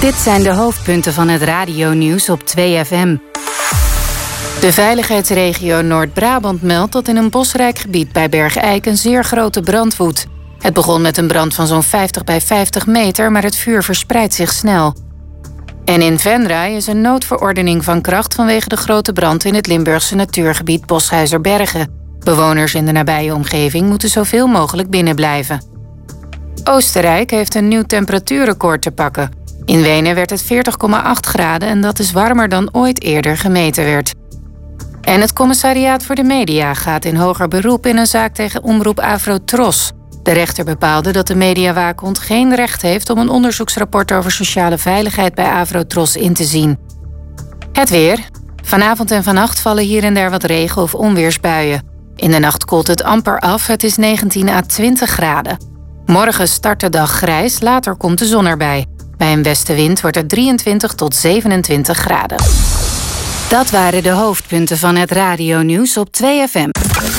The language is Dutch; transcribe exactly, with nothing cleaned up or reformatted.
Dit zijn de hoofdpunten van het radionieuws op twee F M. De veiligheidsregio Noord-Brabant meldt dat in een bosrijk gebied bij Bergijk een zeer grote brand woedt. Het begon met een brand van zo'n vijftig bij vijftig meter, maar het vuur verspreidt zich snel. En in Venray is een noodverordening van kracht vanwege de grote brand in het Limburgse natuurgebied Boshuizerbergen. Bewoners in de nabije omgeving moeten zoveel mogelijk binnen blijven. Oostenrijk heeft een nieuw temperatuurrecord te pakken. In Wenen werd het veertig komma acht graden en dat is warmer dan ooit eerder gemeten werd. En het Commissariaat voor de Media gaat in hoger beroep in een zaak tegen omroep Afro-Tros. De rechter bepaalde dat de mediawaakhond geen recht heeft om een onderzoeksrapport over sociale veiligheid bij Afro-Tros in te zien. Het weer. Vanavond en vannacht vallen hier en daar wat regen- of onweersbuien. In de nacht koelt het amper af, het is negentien à twintig graden. Morgen start de dag grijs, later komt de zon erbij. Bij een westenwind wordt het drieëntwintig tot zevenentwintig graden. Dat waren de hoofdpunten van het radionieuws op twee F M.